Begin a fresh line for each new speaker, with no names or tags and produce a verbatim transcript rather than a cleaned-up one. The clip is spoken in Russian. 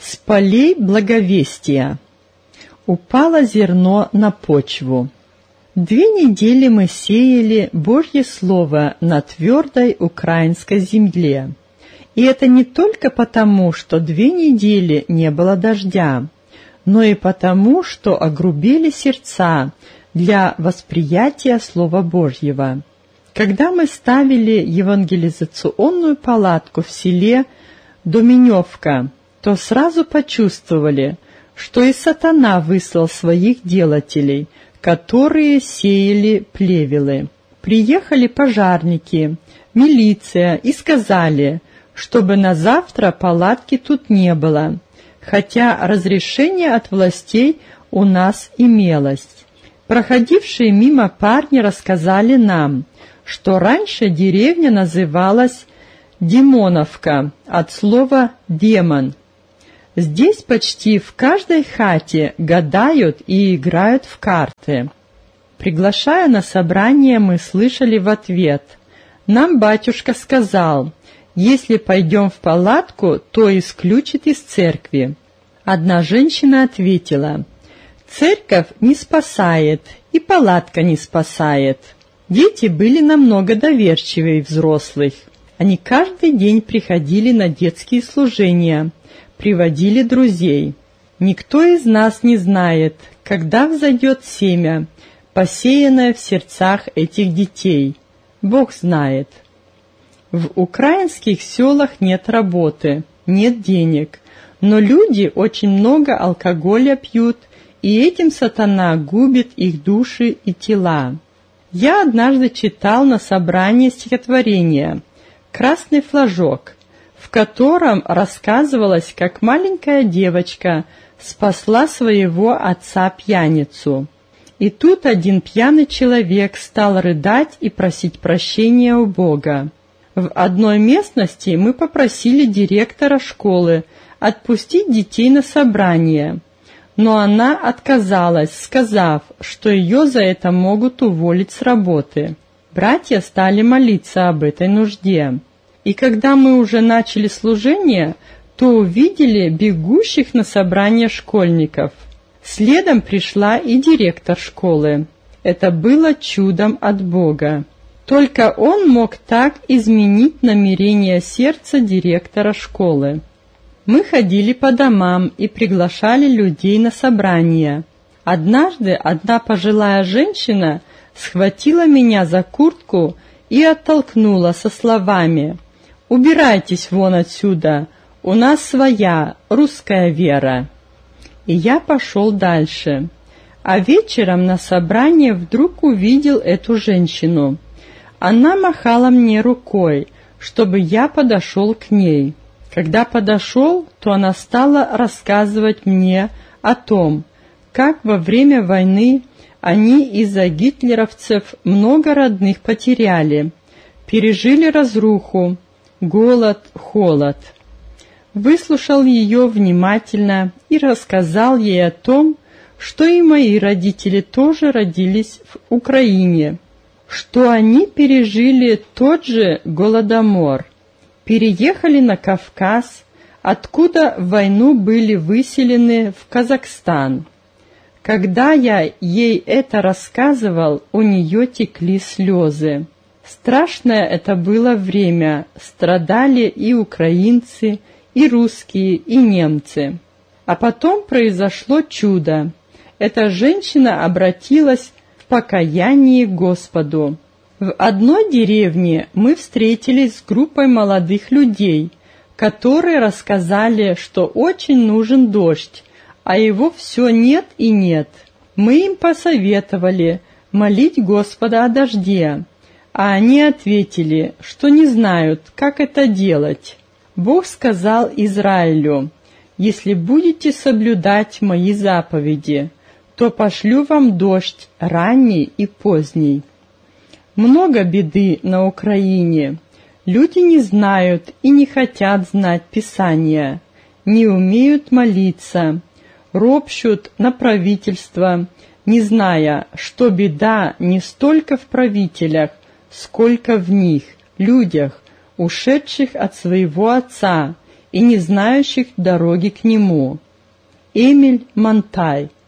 С полей благовестия. Упало зерно на почву. Две недели мы сеяли Божье Слово на твердой украинской земле. И это не только потому, что две недели не было дождя, но и потому, что огрубели сердца для восприятия Слова Божьего. Когда мы ставили евангелизационную палатку в селе Доменевка, то сразу почувствовали, что и сатана выслал своих делателей, которые сеяли плевелы. Приехали пожарники, милиция и сказали, чтобы на завтра палатки тут не было, хотя разрешение от властей у нас имелось. Проходившие мимо парни рассказали нам, что раньше деревня называлась Димоновка, от слова «демон». Здесь почти в каждой хате гадают и играют в карты. Приглашая на собрание, мы слышали в ответ: «Нам батюшка сказал, если пойдем в палатку, то исключит из церкви». Одна женщина ответила: «Церковь не спасает, и палатка не спасает». Дети были намного доверчивее взрослых. Они каждый день приходили на детские служения, приводили друзей. Никто из нас не знает, когда взойдет семя, посеянное в сердцах этих детей. Бог знает. В украинских селах нет работы, нет денег, но люди очень много алкоголя пьют, и этим сатана губит их души и тела. Я однажды читал на собрании стихотворение «Красный флажок», в котором рассказывалось, как маленькая девочка спасла своего отца-пьяницу. И тут один пьяный человек стал рыдать и просить прощения у Бога. В одной местности мы попросили директора школы отпустить детей на собрание, но она отказалась, сказав, что ее за это могут уволить с работы. Братья стали молиться об этой нужде. И когда мы уже начали служение, то увидели бегущих на собрание школьников. Следом пришла и директор школы. Это было чудом от Бога. Только он мог так изменить намерение сердца директора школы. Мы ходили по домам и приглашали людей на собрание. Однажды одна пожилая женщина схватила меня за куртку и оттолкнула со словами: «Убирайтесь вон отсюда, у нас своя русская вера». И я пошел дальше. А вечером на собрании вдруг увидел эту женщину. Она махала мне рукой, чтобы я подошел к ней. Когда подошел, то она стала рассказывать мне о том, как во время войны они из-за гитлеровцев много родных потеряли, пережили разруху, голод, холод. Выслушал ее внимательно и рассказал ей о том, что и мои родители тоже родились в Украине, что они пережили тот же голодомор, переехали на Кавказ, откуда в войну были выселены в Казахстан. Когда я ей это рассказывал, у нее текли слезы. Страшное это было время, страдали и украинцы, и русские, и немцы. А потом произошло чудо. Эта женщина обратилась в покаянии к Господу. В одной деревне мы встретились с группой молодых людей, которые рассказали, что очень нужен дождь, а его все нет и нет. Мы им посоветовали молить Господа о дожде, а они ответили, что не знают, как это делать. Бог сказал Израилю: «Если будете соблюдать мои заповеди, то пошлю вам дождь ранний и поздний». Много беды на Украине. Люди не знают и не хотят знать Писания, не умеют молиться, ропщут на правительство, не зная, что беда не столько в правителях, сколько в них, людях, ушедших от своего Отца и не знающих дороги к нему. Эмиль Монталь.